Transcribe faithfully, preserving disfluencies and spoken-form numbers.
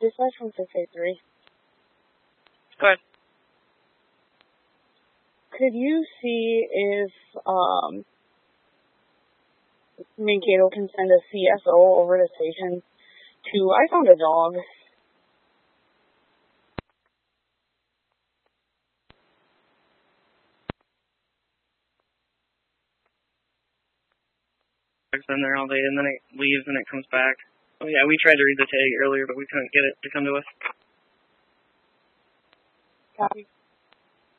dispatch from six eight three. Go ahead. Could you see if um, Mankato can send a C S O over to station to, I found a dog. It's been there all day, and then it leaves and it comes back. Oh yeah, we tried to read the tag earlier, but we couldn't get it to come to us. Copy.